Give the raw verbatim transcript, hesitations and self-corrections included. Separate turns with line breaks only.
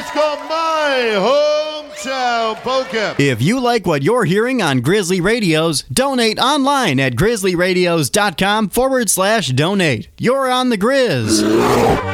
It's called My Hometown Polka.
If you like what you're hearing on Grizzly Radios, donate online at grizzly radios dot com forward slash donate. You're on the Grizz.